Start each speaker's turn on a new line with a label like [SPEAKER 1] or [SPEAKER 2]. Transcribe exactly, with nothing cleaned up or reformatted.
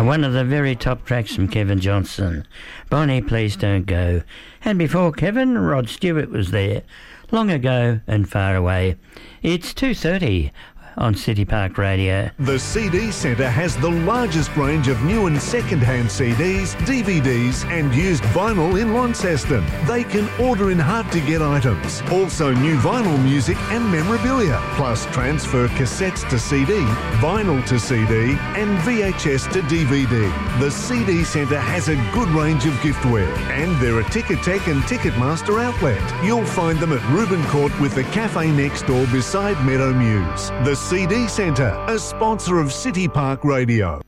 [SPEAKER 1] one of the very top tracks from Kevin Johnson, Bonnie Please Don't Go. And before Kevin, Rod Stewart was there, Long Ago and Far Away. It's two thirty on City Park Radio.
[SPEAKER 2] The C D Centre has the largest range of new and second-hand C Ds, D V Ds and used vinyl in Launceston. They can order in hard-to-get items. Also new vinyl music and memorabilia, plus transfer cassettes to C D, vinyl to C D and V H S to D V D. The C D Centre has a good range of giftware and they're a Ticketek and Ticketmaster outlet. You'll find them at Reuben Court with the cafe next door beside Meadow Muse. The C D Centre, a sponsor of City Park Radio.